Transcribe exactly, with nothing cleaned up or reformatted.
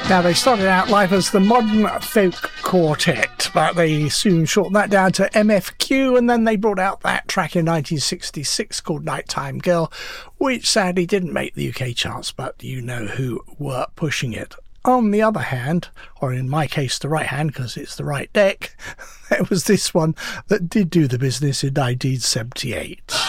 Now, they started out life as the Modern Folk Quartet, but they soon shortened that down to M F Q, and then they brought out that track in nineteen sixty-six called Nighttime Girl, which sadly didn't make the U K charts, but you know who were pushing it. On the other hand, or in my case the right hand because it's the right deck, there was this one that did do the business in nineteen seventy-eight.